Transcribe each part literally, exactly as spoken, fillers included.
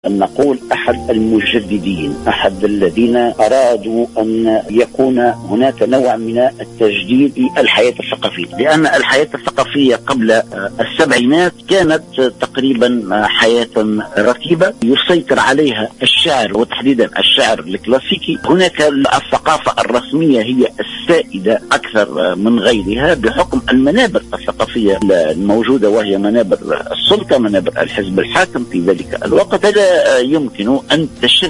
أن نقول أحد المجددين، أحد الذين أرادوا أن يكون هناك نوع من التجديد في الحياة الثقافية، لأن الحياة الثقافية قبل السبعينات كانت تقريبا حياة رتيبة يسيطر عليها الشعر، وتحديدا الشعر الكلاسيكي. هناك الثقافة الرسمية هي السائدة أكثر من غيرها بحكم المنابر الثقافية الموجودة، وهي منابر السلطة، منابر الحزب الحاكم في ذلك الوقت. لا يمكن أن تشذ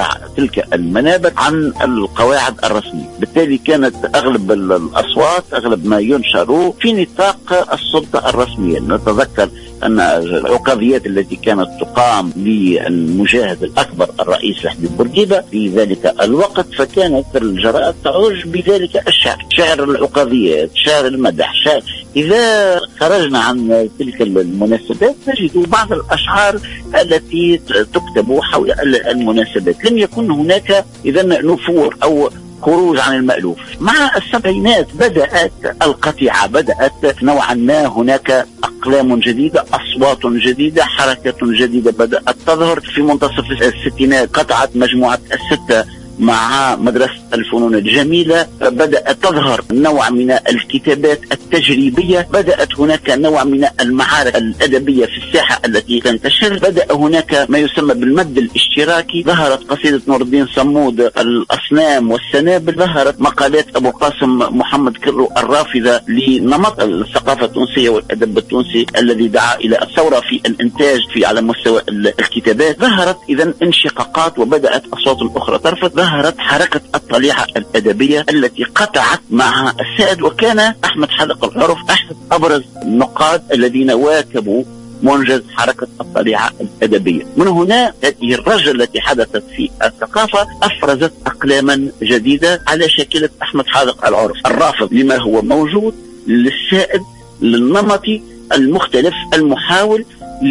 تلك المنابر عن القواعد الرسمية، بالتالي كانت أغلب الأصوات، أغلب ما ينشر في نطاق السلطة الرسمية. نتذكر أن العقابيات التي كانت تقام للمجاهد الأكبر الرئيس لحبيب بورقيبة في ذلك الوقت، فكانت الجرائد تعج بذلك الشعر، شعر العقابيات، شعر المدح، شعر. إذا خرجنا عن تلك المناسبات نجد بعض الأشعار التي تكتب حول المناسبات. لم يكن هناك إذا نفور أو خروج عن المألوف. مع السبعينات بدأت القطيعة، بدأت نوعا ما هناك أقلام جديدة، أصوات جديدة، حركة جديدة بدأت تظهر. في منتصف الستينات قطعت مجموعة الستة مع مدرسة الفنون الجميلة، بدأت تظهر نوع من الكتابات التجريبية، بدأت هناك نوع من المعارك الأدبية في الساحة التي تنتشر، بدأ هناك ما يسمى بالمد الاشتراكي، ظهرت قصيدة نور الدين صمود الأصنام والسنابل، ظهرت مقالات أبو قاسم محمد كرو الرافضة لنمط الثقافة التونسية والأدب التونسي الذي دعا إلى الثورة في الإنتاج في على مستوى الكتابات. ظهرت إذن انشقاقات وبدأت أصوات أخرى ترفض. ظهرت حركة الطليعة الأدبية التي قطعت مع السائد، وكان أحمد حدق العرف أحد أبرز النقاد الذين واكبوا منجز حركة الطليعة الأدبية. من هنا هذه الرجل التي حدثت في الثقافة أفرزت أقلاما جديدة على شاكلة أحمد حدق العرف، الرافض لما هو موجود، للسائد، للنمطي المختلف، المحاول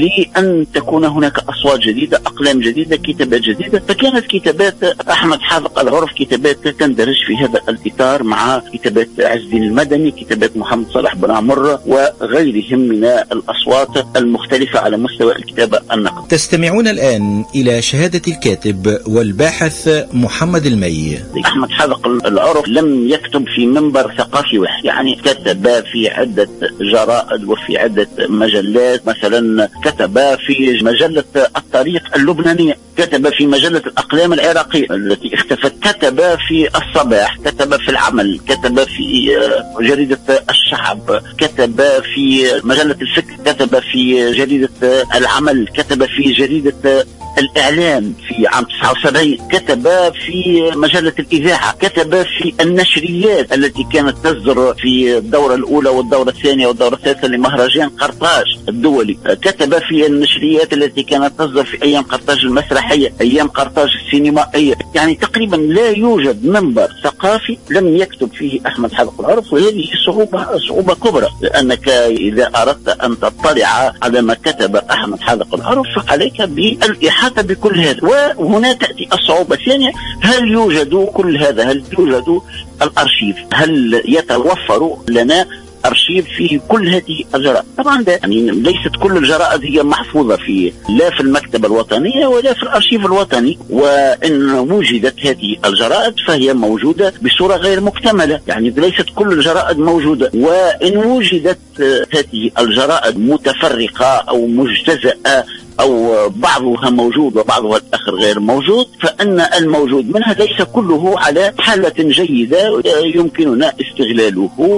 لأن تكون هناك أصوات جديدة، أقلام جديدة، كتابات جديدة. فكانت كتابات أحمد حدق العرف كتابات تندرج في هذا الإطار مع كتابات عز الدين المدني، كتابات محمد صالح بن عمر وغيرهم من الأصوات المختلفة على مستوى الكتابة النقد. تستمعون الآن إلى شهادة الكاتب والباحث محمد المي. أحمد حدق العرف لم يكتب في منبر ثقافي واحد، يعني كتب في عدة جرائد وفي عدة مجلات. مثلا كتب في مجلة الطريق اللبنانية، كتب في مجلة الأقلام العراقية التي اختفت، كتب في الصباح، كتب في العمل، كتب في جريدة الشعب، كتب في مجلة الفكر، كتب في جريدة العمل، كتب في جريدة الإعلام في عام تسعة وسبعين، كتب في مجلة الإذاعة، كتب في النشريات التي كانت تصدر في الدورة الأولى والدورة الثانية والدورة الثالثة لمهرجان قرطاج الدولي، كتب في النشريات التي كانت تصدر في أيام قرطاج المسرحية، أيام قرطاج السينمائية. يعني تقريبا لا يوجد منبر ثقافي لم يكتب فيه أحمد حدق العرف، وهذه صعوبة صعوبة كبرى، لأنك إذا أردت أن تطلع على ما كتب أحمد حدق العرف عليك بالإحاطة بكل هذا. وهنا تأتي الصعوبة الثانية، هل يوجد كل هذا؟ هل يوجد الأرشيف؟ هل يتوفر لنا أرشيف فيه كل هذه الجرائد؟ طبعا ده يعني ليست كل الجرائد هي محفوظة في لا في المكتبة الوطنية ولا في الأرشيف الوطني، وإن وجدت هذه الجرائد فهي موجودة بصورة غير مكتملة، يعني ليست كل الجرائد موجودة. وإن وجدت هذه الجرائد متفرقة أو مجتزأة أو بعضها موجود وبعضها الآخر غير موجود، فإن الموجود منها ليس كله على حالة جيدة يمكننا استغلاله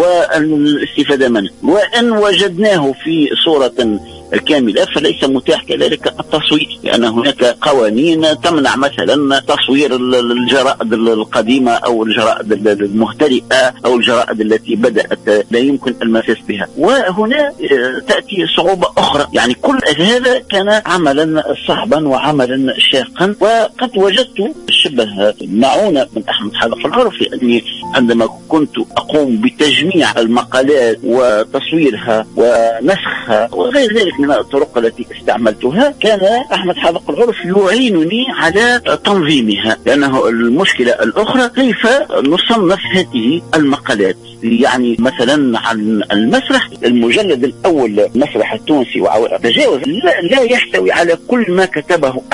والاستفادة منه. وإن وجدناه في صورة الكاملة فليس متاح كذلك التصوير، لأن هناك قوانين تمنع مثلا تصوير الجرائد القديمة أو الجرائد المهترئة أو الجرائد التي بدأت لا يمكن المساس بها. وهنا تأتي صعوبة أخرى، يعني كل هذا كان عملا صعبا وعملا شاقا. وقد وجدت شبه معونة من أحمد حدق العرف، لأني عندما كنت أقوم بتجميع المقالات وتصويرها ونسخها وغير ذلك من الطرق التي استعملتها، كان أحمد حدق العرف يعينني على تنظيمها، لأنه المشكلة الأخرى كيف نصنف هذه المقالات. يعني مثلا عن المسرح، المجلد الأول المسرح التونسي وعوائق تجاوز لا, لا يحتوي على كل ما كتبه